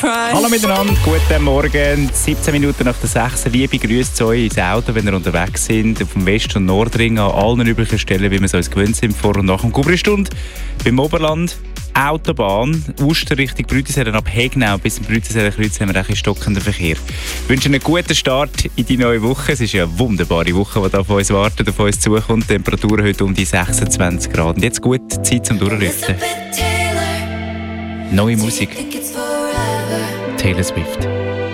Hallo miteinander, guten Morgen. 17 Minuten nach der 6. Liebe Grüße zu euch ins Auto, wenn ihr unterwegs sind, auf dem West- und Nordring, an allen üblichen Stellen, wie wir es uns gewöhnt sind, vor und nach dem Gubristunde. Beim Oberland, Autobahn, Uster Richtung Brüttisellen, ab Hegnau bis zum Brüttisellenkreuz haben wir auch stockenden Verkehr. Ich wünsche einen guten Start in die neue Woche. Es ist ja eine wunderbare Woche, die da auf uns wartet, auf uns zukommt. Die Temperatur heute um die 26 Grad. Und jetzt gut Zeit zum Durchlüften. Neue Musik. Taylor Swift.